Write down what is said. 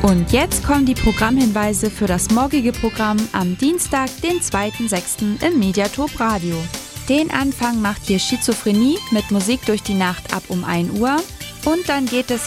Und jetzt kommen die Programmhinweise für das morgige Programm am Dienstag, den 2.6. im Mediatop Radio. Den Anfang macht hier Schizophrenie mit Musik durch die Nacht ab um 1 Uhr. Und dann geht es